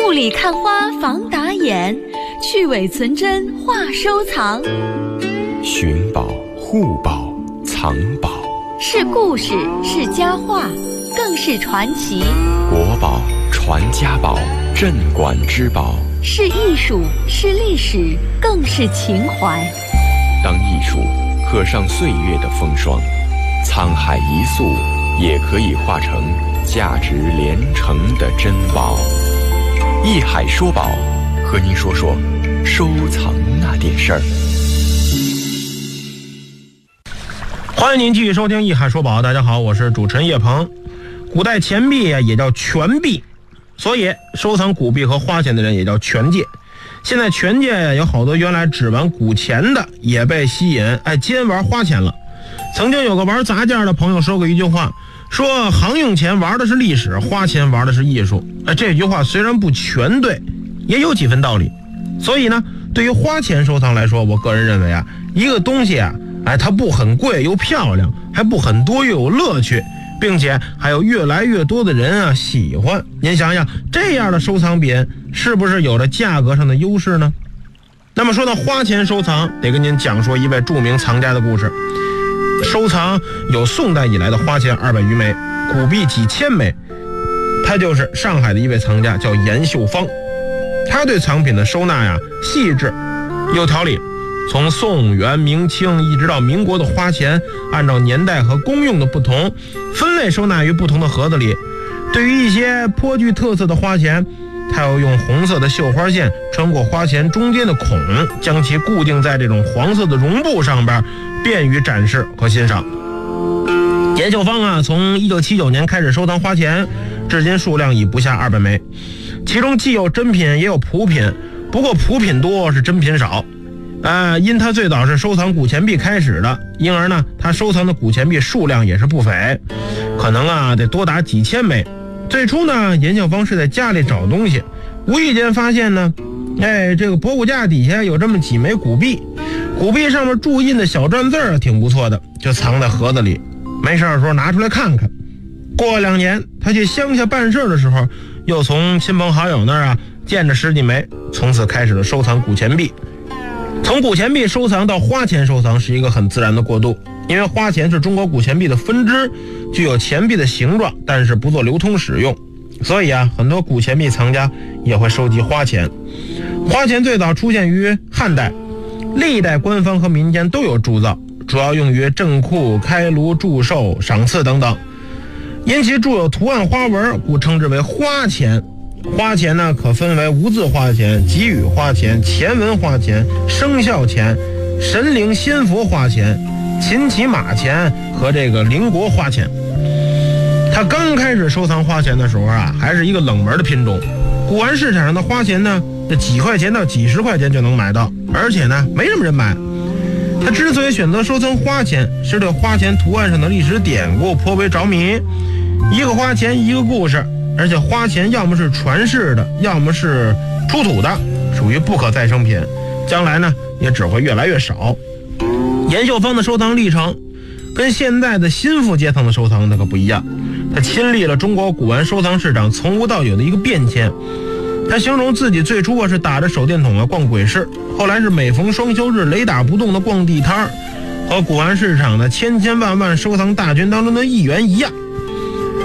雾里看花防打眼，去伪存真话收藏。 寻宝、护宝、藏宝， 是故事，是佳话，更是传奇。 国宝、传家宝、镇馆之宝， 是艺术，是历史，更是情怀。 当艺术刻上岁月的风霜，沧海一粟也可以化成价值连城的珍宝。艺海说宝，和您说说收藏那点事儿。 欢迎您继续收听艺海说宝。大家好，我是主持人叶鹏。古代钱币也叫全币，所以收藏古币和花钱的人也叫权界。现在权界有好多原来只玩古钱的也被吸引，兼玩花钱了。曾经有个玩杂件的朋友说过一句话，说行用钱玩的是历史，花钱玩的是艺术。这句话虽然不全对，也有几分道理。所以呢，对于花钱收藏来说，我个人认为一个东西它不很贵又漂亮，还不很多又有乐趣，并且还有越来越多的人喜欢。您想想，这样的收藏品是不是有着价格上的优势呢？那么说到花钱收藏，得跟您讲说一位著名藏家的故事。收藏有宋代以来的花钱200余枚，古币几千枚。他就是上海的一位藏家，叫严秀芳。他对藏品的收纳细致有条理，从宋元明清一直到民国的花钱，按照年代和功用的不同，分类收纳于不同的盒子里。对于一些颇具特色的花钱，他要用红色的绣花线穿过花钱中间的孔，将其固定在这种黄色的绒布上边，便于展示和欣赏。严秀芳从1979年开始收藏花钱，至今数量已不下200枚，其中既有真品也有普品，不过普品多是真品少。因他最早是收藏古钱币开始的，因而呢，他收藏的古钱币数量也是不菲，可能得多达几千枚。最初呢，严秀芳是在家里找东西，无意间发现呢，这个博物架底下有这么几枚古币，古币上面注印的小篆字挺不错的，就藏在盒子里。没事的时候拿出来看看。过2年，他去乡下办事的时候，又从亲朋好友那儿见着10几枚，从此开始了收藏古钱币。从古钱币收藏到花钱收藏是一个很自然的过渡，因为花钱是中国古钱币的分支，具有钱币的形状，但是不做流通使用，所以很多古钱币藏家也会收集花钱。花钱最早出现于汉代，历代官方和民间都有铸造，主要用于镇库、开炉、祝寿、赏赐等等。因其铸有图案花纹，故称之为花钱。花钱呢，可分为无字花钱、给予花钱、钱文花钱、生肖钱、神灵仙佛花钱、秦骑马钱和这个邻国花钱。他刚开始收藏花钱的时候还是一个冷门的品种。古玩市场上的花钱呢，几块钱到几十块钱就能买到，而且呢，没什么人买。他之所以选择收藏花钱，是对花钱图案上的历史典故颇为着迷。一个花钱一个故事，而且花钱要么是传世的，要么是出土的，属于不可再生品，将来呢也只会越来越少。严秀芳的收藏历程跟现在的新富阶层的收藏那可不一样，他亲历了中国古玩收藏市场从无到有的一个变迁。他形容自己最初是打着手电筒逛鬼市，后来是每逢双休日雷打不动的逛地摊，和古玩市场的千千万万收藏大军当中的一员一样。